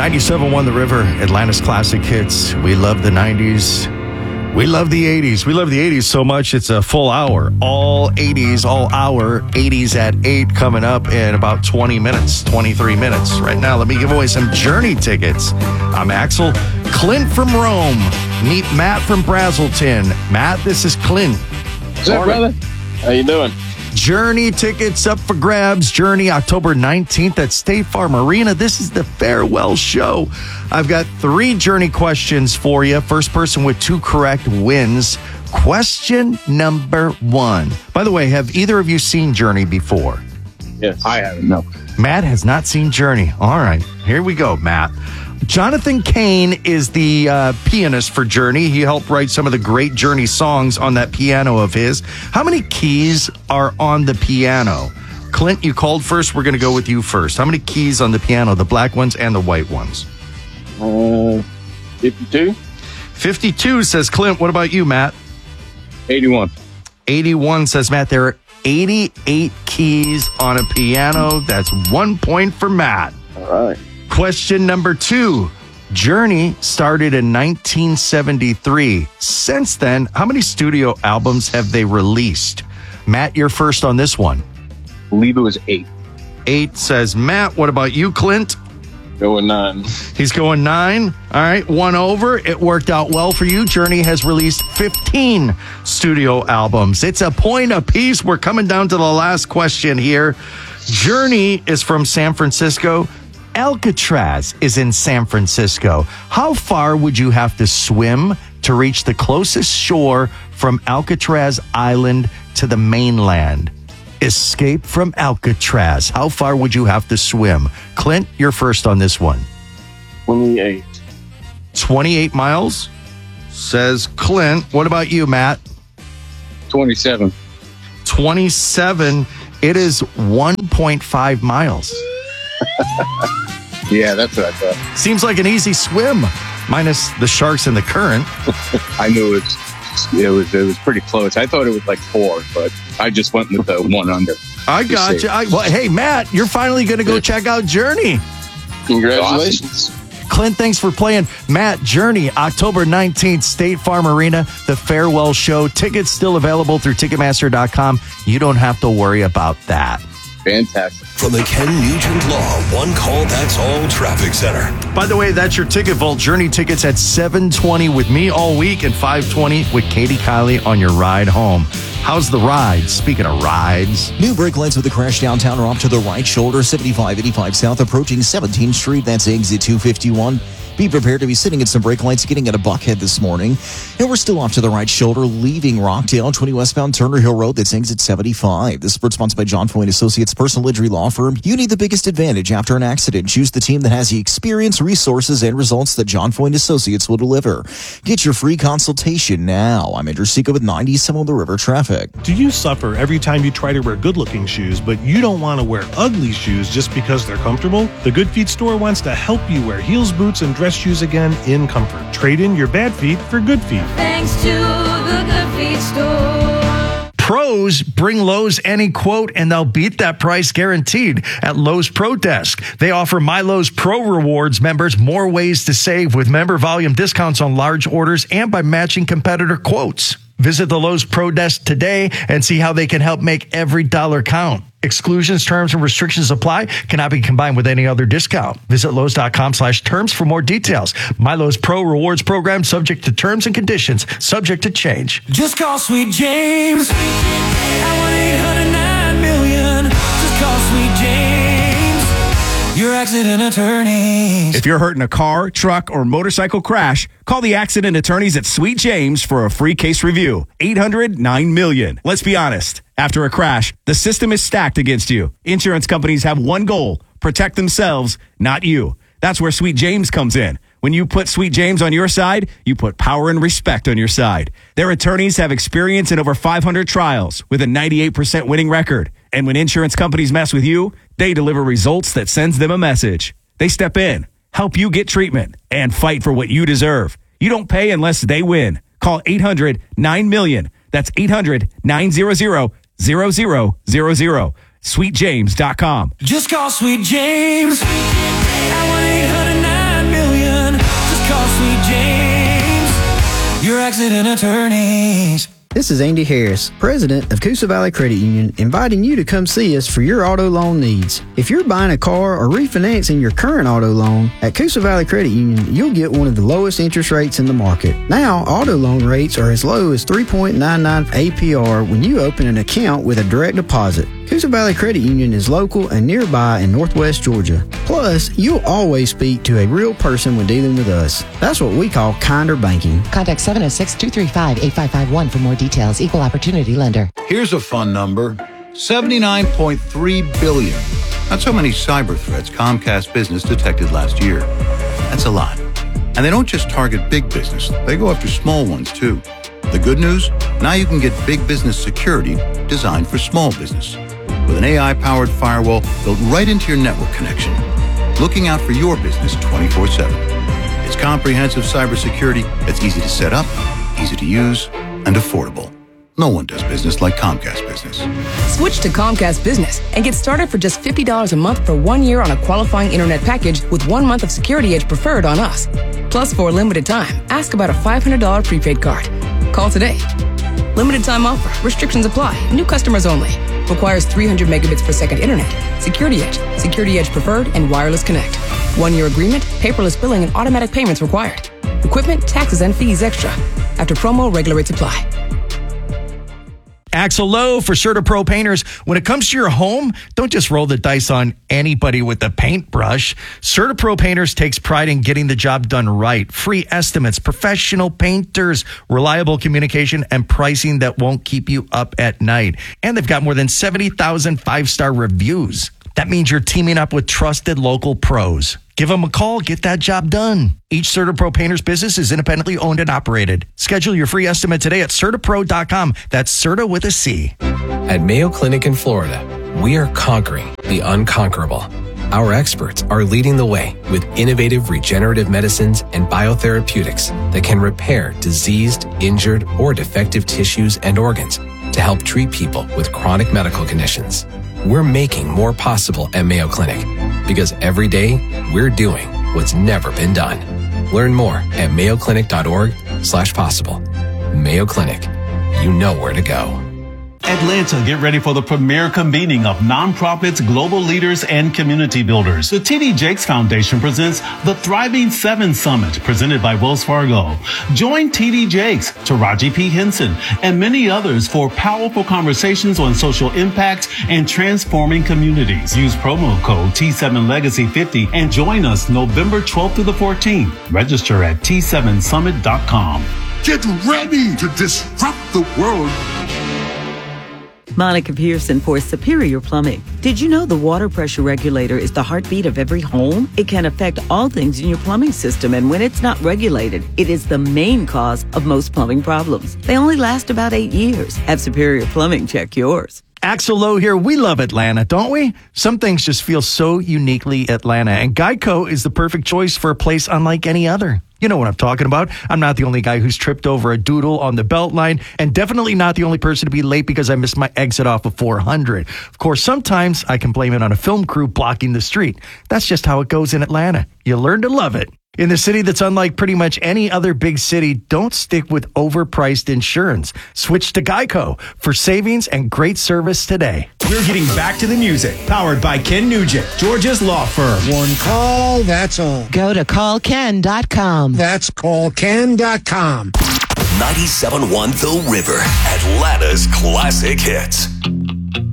97.1 The River, Atlanta's classic hits. We love the 90s. We love the 80s. We love the 80s so much, it's a full hour. All 80s, all hour. 80s at 8 coming up in about 20 minutes, 23 minutes. Right now, let me give away some Journey tickets. I'm Axel. Clint from Rome. Meet Matt from Brazelton. Matt, this is Clint. What's up, brother? How you doing? Journey tickets up for grabs. Journey, October 19th at State Farm Arena. This is the farewell show. I've got 3 Journey questions for you. First person with 2 correct wins. Question number 1. By the way, have either of you seen Journey before? Yes. I haven't, no. Matt has not seen Journey. All right, here we go, Matt. Jonathan Cain is the pianist for Journey. He helped write some of the great Journey songs on that piano of his. How many keys are on the piano? Clint, you called first. We're going to go with you first. How many keys on the piano, the black ones and the white ones? 52. 52, says Clint. What about you, Matt? 81. 81, says Matt. There are 88 keys on a piano. That's 1 point for Matt. All right. Question number 2. Journey started in 1973. Since then, how many studio albums have they released? Matt, you're first on this one. I believe it was 8. 8, says Matt. What about you, Clint? Going 9. He's going 9. All right, 1 over. It worked out well for you. Journey has released 15 studio albums. It's a point apiece. We're coming down to the last question here. Journey is from San Francisco. Alcatraz is in San Francisco. How far would you have to swim to reach the closest shore from Alcatraz Island to the mainland? Escape from Alcatraz. How far would you have to swim? Clint, you're first on this one. 28. 28 miles, says Clint. What about you, Matt? 27. 27. It is 1.5 miles. Yeah, that's what I thought. Seems like an easy swim, minus the sharks and the current. I knew it was pretty close. I thought it was like 4, but I just went with the 1 under. I got you. Well, hey, Matt, you're finally going to go check out Journey. Congratulations. Awesome. Clint, thanks for playing. Matt, Journey, October 19th, State Farm Arena, the farewell show. Tickets still available through Ticketmaster.com. You don't have to worry about that. Fantastic. From the Ken Nugent Law One Call That's All Traffic Center. By the way, that's your ticket vault. Journey tickets at 7:20 with me all week and 5:20 with Katie Kiley on your ride home. How's the ride? Speaking of rides. New brake lights with a crash downtown are off to the right shoulder, 7585 South, approaching 17th Street. That's exit 251. Be prepared to be sitting at some brake lights getting at a Buckhead this morning. And we're still off to the right shoulder, leaving Rockdale, 20 westbound Turner Hill Road. That's exit 75. This is sponsored by John Foyne Associates Personal Injury Law Firm. You need the biggest advantage after an accident. Choose the team that has the experience, resources, and results that John Foyne Associates will deliver. Get your free consultation now. I'm Andrew Seco with 97 on the River Traffic. Do you suffer every time you try to wear good-looking shoes, but you don't want to wear ugly shoes just because they're comfortable? The Good Feet store wants to help you wear heels, boots, and dress shoes again in comfort. Trade in your bad feet for good feet. Thanks to the Good Feet store. Pros bring Lowe's any quote and they'll beat that price guaranteed at Lowe's Pro Desk. They offer My Lowe's Pro Rewards members more ways to save with member volume discounts on large orders and by matching competitor quotes. Visit the Lowe's Pro Desk today and see how they can help make every dollar count. Exclusions, terms, and restrictions apply. Cannot be combined with any other discount. Visit Lowe's.com/terms for more details. My Lowe's Pro Rewards program subject to terms and conditions, subject to change. Just call Sweet James at 1-800-9-million. Just call Sweet James, your accident attorneys. If you're hurt in a car, truck, or motorcycle crash, call the accident attorneys at Sweet James for a free case review. 800-9-million. Let's be honest. After a crash, the system is stacked against you. Insurance companies have one goal: protect themselves, not you. That's where Sweet James comes in. When you put Sweet James on your side, you put power and respect on your side. Their attorneys have experience in over 500 trials with a 98% winning record. And when insurance companies mess with you, they deliver results that sends them a message. They step in, help you get treatment, and fight for what you deserve. You don't pay unless they win. Call 800-9-million. That's 800-900-0000. SweetJames.com. Just call Sweet James at 1-800-9 accident attorneys. This is Andy Harris, president of Coosa Valley Credit Union, inviting you to come see us for your auto loan needs. If you're buying a car or refinancing your current auto loan, at Coosa Valley Credit Union, you'll get one of the lowest interest rates in the market. Now, auto loan rates are as low as 3.99 APR when you open an account with a direct deposit. Coosa Valley Credit Union is local and nearby in Northwest Georgia. Plus, you'll always speak to a real person when dealing with us. That's what we call kinder banking. Contact 706-235-8551 for more details. Equal Opportunity Lender. Here's a fun number. 79.3 billion. That's how many cyber threats Comcast Business detected last year. That's a lot. And they don't just target big business. They go after small ones, too. The good news? Now you can get big business security designed for small business. With an AI-powered firewall built right into your network connection, looking out for your business 24/7. It's comprehensive cybersecurity that's easy to set up, easy to use, and affordable. No one does business like Comcast Business. Switch to Comcast Business and get started for just $50 a month for 1 year on a qualifying internet package with 1 month of Security Edge Preferred on us. Plus, for a limited time, ask about a $500 prepaid card. Call today. Limited time offer. Restrictions apply. New customers only. Requires 300 megabits per second internet. Security Edge, Security Edge Preferred, and Wireless Connect. 1 year agreement, paperless billing, and automatic payments required. Equipment, taxes, and fees extra. After promo, regular rates apply. Axel Lowe for CertaPro Painters. When it comes to your home, don't just roll the dice on anybody with a paintbrush. CertaPro Painters takes pride in getting the job done right. Free estimates, professional painters, reliable communication, and pricing that won't keep you up at night. And they've got more than 70,000 five-star reviews. That means you're teaming up with trusted local pros. Give them a call. Get that job done. Each CertaPro Painters business is independently owned and operated. Schedule your free estimate today at CertaPro.com. That's Certa with a C. At Mayo Clinic in Florida, we are conquering the unconquerable. Our experts are leading the way with innovative regenerative medicines and biotherapeutics that can repair diseased, injured, or defective tissues and organs to help treat people with chronic medical conditions. We're making more possible at Mayo Clinic because every day we're doing what's never been done. Learn more at mayoclinic.org/possible. Mayo Clinic, you know where to go. Atlanta, get ready for the premier convening of nonprofits, global leaders, and community builders. The T.D. Jakes Foundation presents the Thriving 7 Summit, presented by Wells Fargo. Join T.D. Jakes, Taraji P. Henson, and many others for powerful conversations on social impact and transforming communities. Use promo code T7Legacy50 and join us November 12th through the 14th. Register at T7Summit.com. Get ready to disrupt the world. Monica Pearson for Superior Plumbing. Did you know the water pressure regulator is the heartbeat of every home? It can affect all things in your plumbing system, and when it's not regulated, it is the main cause of most plumbing problems. They only last about 8 years. Have Superior Plumbing check yours. Axel Lowe here. We love Atlanta, don't we? Some things just feel so uniquely Atlanta, and Geico is the perfect choice for a place unlike any other. You know what I'm talking about. I'm not the only guy who's tripped over a doodle on the Beltline, and definitely not the only person to be late because I missed my exit off of 400. Of course, sometimes I can blame it on a film crew blocking the street. That's just how it goes in Atlanta. You learn to love it. In the city that's unlike pretty much any other big city, don't stick with overpriced insurance. Switch to Geico for savings and great service today. We're getting back to the music, powered by Ken Nugent, Georgia's law firm. One call, that's all. Go to callken.com. That's callken.com. 97.1 The River, Atlanta's classic hits.